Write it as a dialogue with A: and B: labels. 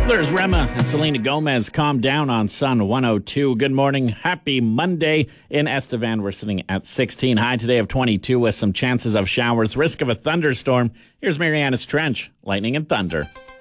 A: There's Rema and Selena Gomez. Calm down on Sun 102. Good morning. Happy Monday. In Estevan, we're sitting at 16. High today of 22 with some chances of showers. Risk of a thunderstorm. Here's Marianas Trench. Lightning and thunder.